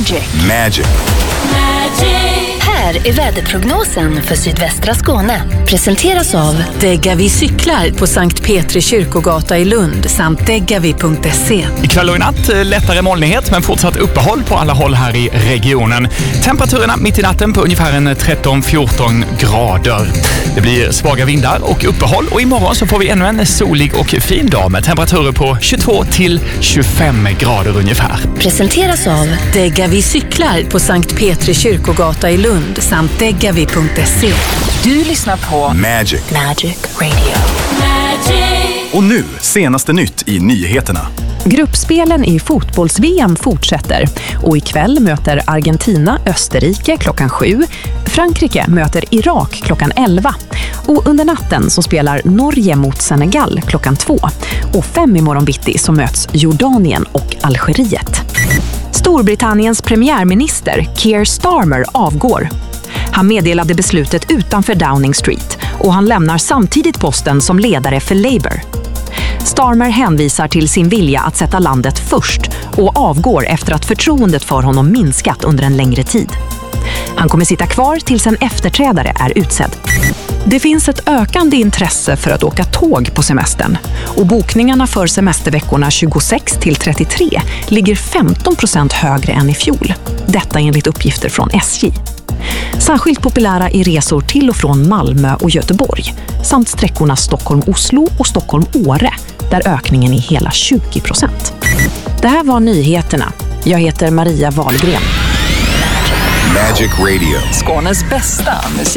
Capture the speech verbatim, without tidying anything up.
Magic. Magic. Här är väderprognosen för sydvästra Skåne. Presenteras av Degavi cyklar på Sankt Petri kyrkogata i Lund samt degavi punkt se. Ikväll och i natt lättare molnighet men fortsatt uppehåll på alla håll här i regionen. Temperaturerna mitt i natten på ungefär en tretton fjorton grader. Det blir svaga vindar och uppehåll och imorgon så får vi ännu en solig och fin dag med temperaturer på tjugotvå till tjugofem grader ungefär. Presenteras av Degavi cyklar på Sankt Petri kyrkogata i Lund samt degavi punkt se. Du lyssnar på Magic. Magic Radio. Magic. Och nu, senaste nytt i nyheterna. Gruppspelen i fotbolls-V M fortsätter och ikväll möter Argentina Österrike klockan sju, Frankrike möter Irak klockan elva och under natten så spelar Norge mot Senegal klockan två och fem i morgon bitti så möts Jordanien och Algeriet. Storbritanniens premiärminister Keir Starmer avgår. Han meddelade beslutet utanför Downing Street och han lämnar samtidigt posten som ledare för Labour. Starmer hänvisar till sin vilja att sätta landet först och avgår efter att förtroendet för honom minskat under en längre tid. Han kommer sitta kvar tills en efterträdare är utsedd. Det finns ett ökande intresse för att åka tåg på semestern och bokningarna för semesterveckorna tjugosex till trettiotre ligger femton procent högre än i fjol. Detta enligt uppgifter från S J. Särskilt populära är resor till och från Malmö och Göteborg samt sträckorna Stockholm-Oslo och Stockholm-Åre där ökningen är hela tjugo procent. Det här var nyheterna. Jag heter Maria Wahlgren. Magic Radio. Skånes bästa musik.